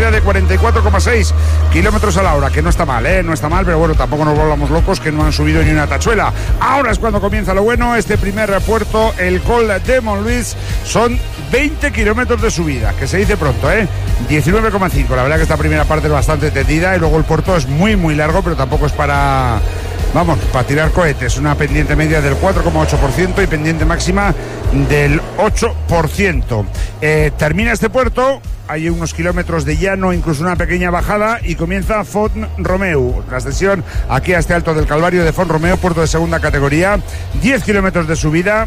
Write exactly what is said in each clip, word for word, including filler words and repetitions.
subida de cuarenta y cuatro coma seis kilómetros a la hora, que no está mal, ¿eh? No está mal, pero bueno, tampoco nos volvamos locos que no han subido ni una tachuela. Ahora es cuando comienza lo bueno, este primer puerto, el Col de Montluís, son veinte kilómetros de subida, que se dice pronto, ¿eh? diecinueve coma cinco, la verdad que esta primera parte es bastante tendida y luego el puerto es muy, muy largo, pero tampoco es para... Vamos, para tirar cohetes, una pendiente media del cuatro coma ocho por ciento y pendiente máxima del ocho por ciento. Eh, termina este puerto, hay unos kilómetros de llano, incluso una pequeña bajada, y comienza Font-Romeu, la ascensión aquí a este Alto del Calvario de Font-Romeu, puerto de segunda categoría, diez kilómetros de subida.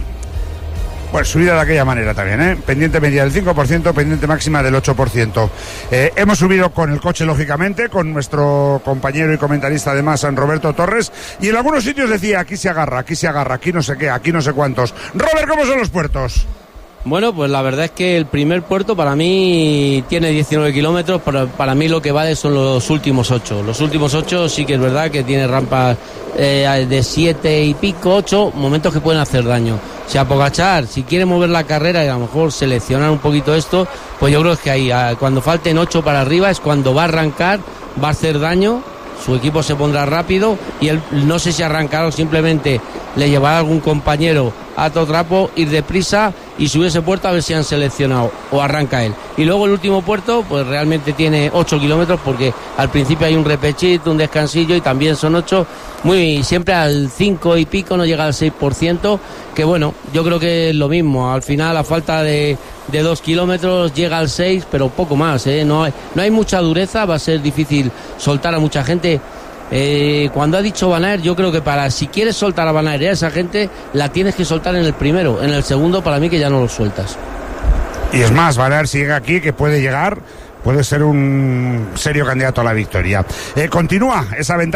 Pues subida de aquella manera también, ¿eh? Pendiente media del cinco por ciento, pendiente máxima del ocho por ciento. Eh, hemos subido con el coche, lógicamente, con nuestro compañero y comentarista además, San Roberto Torres, y en algunos sitios decía, aquí se agarra, aquí se agarra, aquí no sé qué, aquí no sé cuántos. Robert, ¿cómo son los puertos? Bueno, pues la verdad es que el primer puerto para mí tiene diecinueve kilómetros, pero para mí lo que vale son los últimos ocho. Los últimos ocho sí que es verdad que tiene rampas eh, de siete y pico, ocho, momentos que pueden hacer daño. Si a Pogačar, si quiere mover la carrera y a lo mejor seleccionar un poquito esto, pues yo creo que ahí, cuando falten ocho para arriba es cuando va a arrancar, va a hacer daño, su equipo se pondrá rápido y él no sé si arrancará o simplemente le llevará a algún compañero a todo trapo, ir deprisa y subir ese puerto a ver si han seleccionado o arranca él. Y luego el último puerto pues realmente tiene ocho kilómetros porque al principio hay un repechito, un descansillo y también son ocho, muy siempre al cinco y pico, no llega al seis por ciento, que bueno, yo creo que es lo mismo, al final a falta de, de dos kilómetros llega al seis, pero poco más, ¿eh? no, hay, no hay mucha dureza, va a ser difícil soltar a mucha gente. Eh, cuando ha dicho Van Aert, yo creo que para si quieres soltar a Van Aert a esa gente, la tienes que soltar en el primero, en el segundo para mí que ya no lo sueltas. Y es más, Van Aert si llega aquí, que puede llegar, puede ser un serio candidato a la victoria. Eh, continúa esa ventaja.